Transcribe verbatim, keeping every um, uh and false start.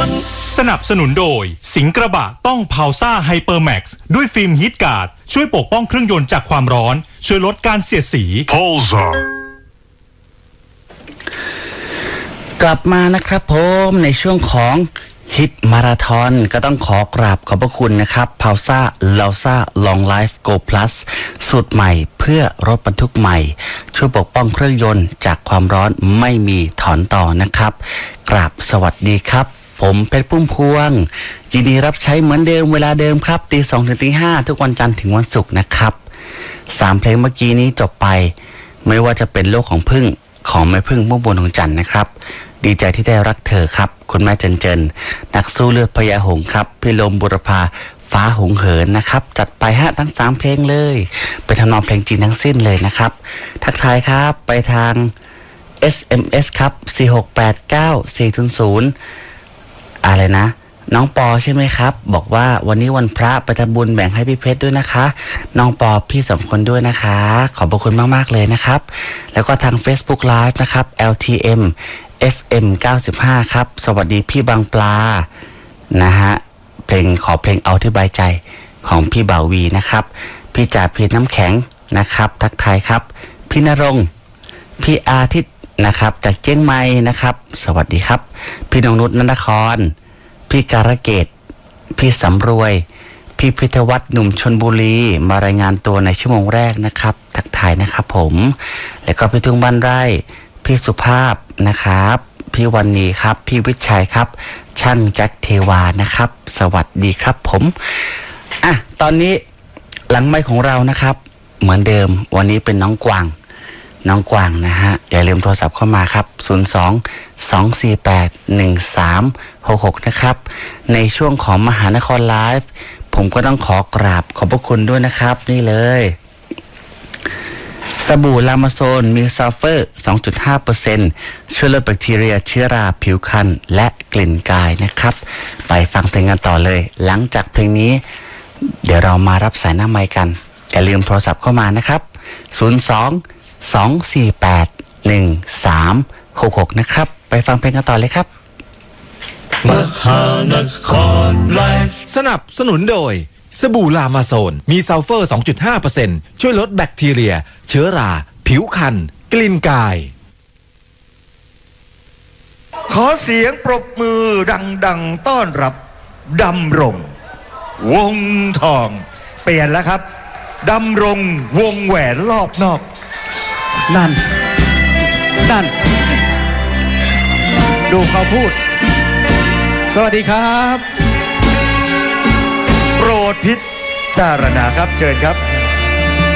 สนับสนุนโดยสิงห์กระบะต้องพาวซ่าไฮเปอร์แม็กซ์ด้วยฟิล์มฮีทการ์ดช่วยปกป้องเครื่องยนต์จากความร้อนช่วยลดการเสียดสีพาวซ่ากลับมานะครับผมในช่วงของฮิตมาราธอนก็ต้องขอกราบขอบพระคุณนะครับพาวซ่าลาวซ่าลองไลฟ์โกพลัสสูตรใหม่เพื่อรถบรรทุกใหม่ช่วยปกป้องเครื่องยนต์จากความร้อนไม่มีถอนต่อนะครับกราบสวัสดีครับผมเพชรพุ่มพวงยินดีรับใช้เหมือนเดิมเวลาเดิมครับตีสองถึงตีห้าทุกวันจันทร์ถึงวันศุกร์นะครับสามเพลงเมื่อกี้นี้จบไปไม่ว่าจะเป็นโลกของพึ่งของแม่พึ่งมุ่งบนของจันทร์นะครับดีใจที่ได้รักเธอครับคุณแม่เจนเจนนักสู้เลือดพญาหงส์ครับพี่ลมบุรพาฟ้าหงเหินนะครับจัดไปฮะทั้งสามเพลงเลยไปทำนองเพลงจีนทั้งสิ้นเลยนะครับทักทายครับไปทาง เอส เอ็ม เอส ครับสี่หกแปดเก้าสี่ศูนย์ศูนย์อะไรนะน้องปอใช่ไหมครับบอกว่าวันนี้วันพระไปทำบุญแบ่งให้พี่เพชรด้วยนะคะน้องปอพี่สองคนด้วยนะคะขอบพระคุณมากๆเลยนะครับแล้วก็ทาง Facebook Live นะครับ แอล ที เอ็ม เอฟ เอ็ม เก้าสิบห้าครับสวัสดีพี่บางปลานะฮะเพลงขอเพลงเอาที่ใบใจของพี่บ่าววีนะครับพี่จ่าพี่น้ำแข็งนะครับทักทายครับพี่ณรงค์พี่อาทิตย์นะครับจากเจียงใหม่นะครับสวัสดีครับพี่นงนุชนันทครพี่การะเกดพี่สำรวยพี่พิทวัฒน์หนุ่มชลบุรีมารายงานตัวในชั่วโมงแรกนะครับทักทายนะครับผมแล้วก็พี่ทุ่งบ้านไร่พี่สุภาพนะครับพี่วันนี้ครับพี่วิชัยครับช่างแจ็คเทวานะครับสวัสดีครับผมอ่ะตอนนี้หลังไมค์ของเรานะครับเหมือนเดิมวันนี้เป็นน้องกวางน้องกวางนะฮะอย่าลืมโทรศัพท์เข้ามาครับศูนย์ สอง สอง สี่ แปด หนึ่ง สาม หก หกนะครับในช่วงของมหานครไลฟ์ผมก็ต้องขอกราบขอบพระคุณด้วยนะครับนี่เลยสบู่ลามาโซนมีซัลเฟอร์ สองจุดห้าเปอร์เซ็นต์ ช่วยลดแบคทีเรียเชื้อราผิวคันและกลิ่นกายนะครับไปฟังเพลงกันต่อเลยหลังจากเพลงนี้เดี๋ยวเรามารับสายหน้าไมค์กันอย่าลืมโทรศัพท์เข้ามานะครับศูนย์ สอง สอง สี่ แปด หนึ่ง สาม หก หกนะครับไปฟังเพลงกันต่อเลยครับมหานครไลฟ์สนับสนุนโดยสบู่ลามาโซนมีซัลเฟอร์ สองจุดห้าเปอร์เซ็นต์ ช่วยลดแบคทีเรียเชื้อราผิวคันกลิ่นกายขอเสียงปรบมือดังๆต้อนรับดำรงวงทองเปลี่ยนแล้วครับดำรงวงแหวนรอบนอกนั่นนั่นดูเขาพูดสวัสดีครับโปรดพิจารณาครับเชิญครับ